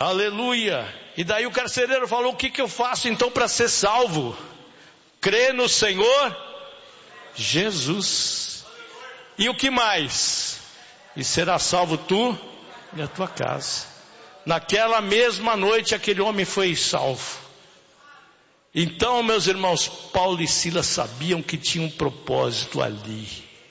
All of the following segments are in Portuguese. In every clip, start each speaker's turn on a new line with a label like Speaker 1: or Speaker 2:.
Speaker 1: Aleluia. E daí o carcereiro falou: o que eu faço então para ser salvo? Crê no Senhor Jesus. E o que mais? E será salvo tu e a tua casa. Naquela mesma noite aquele homem foi salvo. Então, meus irmãos, Paulo e Silas sabiam que tinha um propósito ali.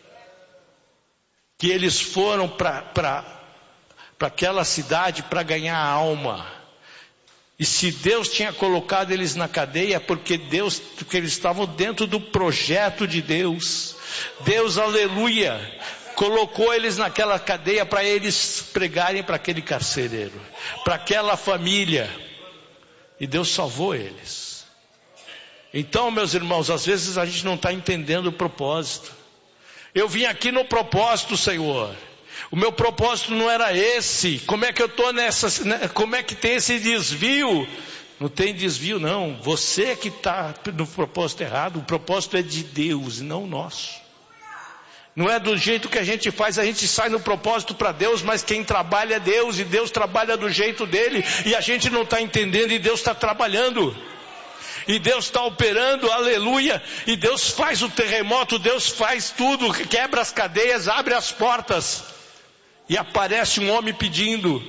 Speaker 1: Que eles foram para aquela cidade para ganhar a alma. E se Deus tinha colocado eles na cadeia, porque eles estavam dentro do projeto de Deus. Deus, aleluia, colocou eles naquela cadeia para eles pregarem para aquele carcereiro, para aquela família. E Deus salvou eles. Então, meus irmãos, às vezes a gente não está entendendo o propósito. Eu vim aqui no propósito, Senhor. O meu propósito não era esse. Como é que eu estou como é que tem esse desvio? Não tem desvio não. Você que está no propósito errado. O propósito é de Deus e não nosso. Não é do jeito que a gente faz. A gente sai no propósito para Deus, mas quem trabalha é Deus. E Deus trabalha do jeito dele. E a gente não está entendendo e Deus está trabalhando. E Deus está operando, aleluia. E Deus faz o terremoto, Deus faz tudo, quebra as cadeias, abre as portas. E aparece um homem pedindo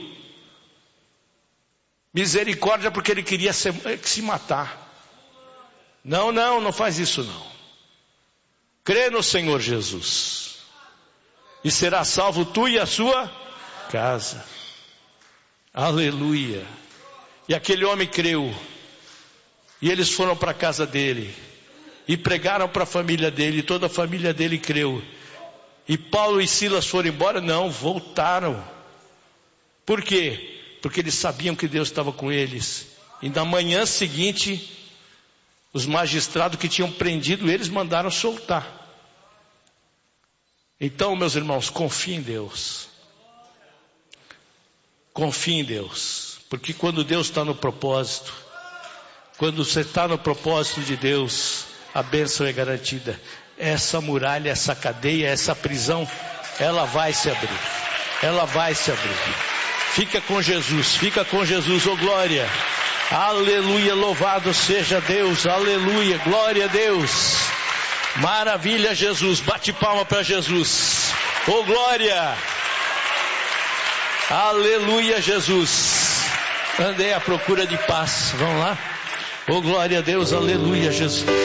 Speaker 1: misericórdia porque ele queria se matar. Não faz isso não. Crê no Senhor Jesus. E será salvo tu e a sua casa. Aleluia. E aquele homem creu. E eles foram para a casa dele. E pregaram para a família dele. E toda a família dele creu. E Paulo e Silas foram embora? Não, voltaram. Por quê? Porque eles sabiam que Deus estava com eles. E na manhã seguinte, os magistrados que tinham prendido eles mandaram soltar. Então, meus irmãos, confie em Deus. Confie em Deus. Porque quando Deus está no propósito, quando você está no propósito de Deus, a bênção é garantida. Essa muralha, essa cadeia, essa prisão, ela vai se abrir. Ela vai se abrir. Fica com Jesus, oh glória. Aleluia, louvado seja Deus, aleluia, glória a Deus. Maravilha, Jesus, bate palma para Jesus. Oh glória. Aleluia, Jesus. Andei à procura de paz, vamos lá. Oh glória a Deus, aleluia, Jesus.